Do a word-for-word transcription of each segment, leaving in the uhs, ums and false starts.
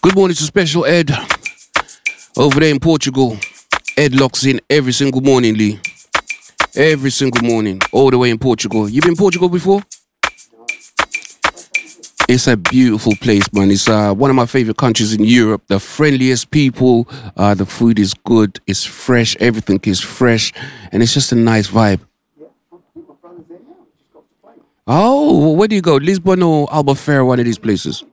Good morning to Special Ed over there in Portugal. Ed locks in every single morning, Lee. Every single morning, all the way in Portugal. You been in Portugal before? It's a beautiful place, man. It's uh, one of my favorite countries in Europe. The friendliest people, uh, the food is good, it's fresh, everything is fresh, and it's just a nice vibe. Oh, where do you go? Lisbon or Albufeira, one of these places?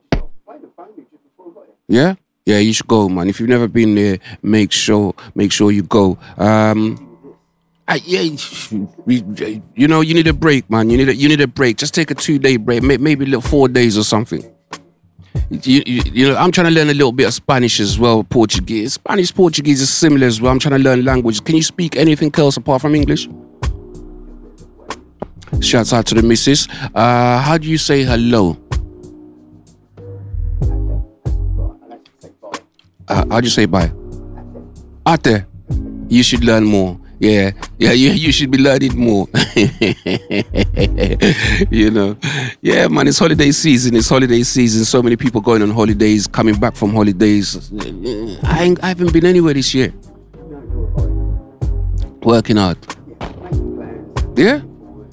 Yeah? Yeah, you should go, man. If you've never been there, make sure make sure you go. Um, I, yeah, you know, you need a break, man. You need a, you need a break. Just take a two-day break, maybe a little four days or something. You, you, you know, I'm trying to learn a little bit of Spanish as well, Portuguese. Spanish, Portuguese is similar as well. I'm trying to learn languages. Can you speak anything else apart from English? Shouts out to the missus. Uh, how do you say hello? Uh, how do you say bye? Ate. You should learn more. Yeah, yeah, you, you should be learning more. You know, yeah, man, it's holiday season. It's holiday season. So many people going on holidays, coming back from holidays. I, ain't, I haven't been anywhere this year. Working hard. Yeah?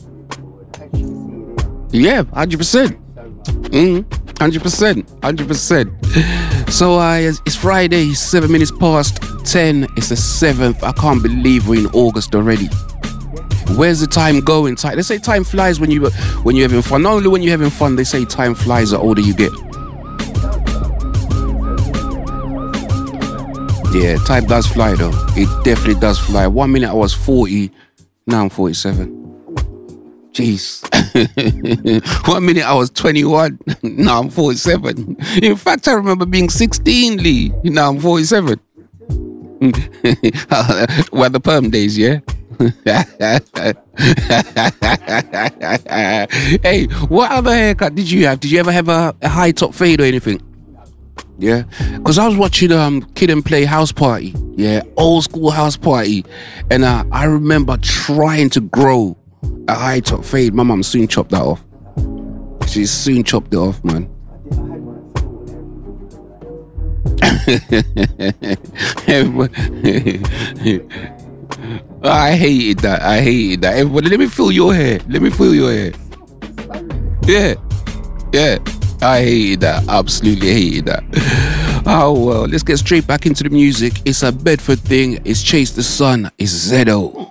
Yeah, one hundred percent. Mm, one hundred percent. one hundred percent. So uh, it's, it's Friday, seven minutes past ten. It's the seventh. I can't believe we're in August already. Where's the time going? Time, they say time flies when, you, when you're having fun. Not only when you're having fun, they say time flies the older you get. Yeah, time does fly though. It definitely does fly. One minute I was forty, now I'm forty-seven. Jeez. One minute I was twenty-one, now I'm forty-seven. In fact, I remember being sixteen, Lee. Now I'm forty-seven. Well, the perm days, yeah? Hey, what other haircut did you have? Did you ever have a, a high top fade or anything? Yeah, because I was watching um Kid and Play House Party. Yeah, old school house party. And uh, I remember trying to grow a high top fade. My mum soon chopped that off. She soon chopped it off, man. I hated that. I hated that. Everybody, let me feel your hair. Let me feel your hair. Yeah. Yeah. I hated that. Absolutely hated that. Oh, well, let's get straight back into the music. It's a Bedford thing. It's Chase the Sun. It's Zedo.